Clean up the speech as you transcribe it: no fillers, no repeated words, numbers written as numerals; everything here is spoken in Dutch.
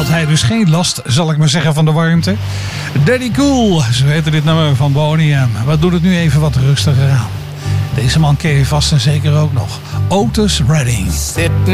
had hij dus geen last, zal ik maar zeggen, van de warmte. Daddy Cool, zo heette dit nummer van Boney M. Wat doet het nu even wat rustiger aan. Deze man ken je vast en zeker ook nog. Otis Redding.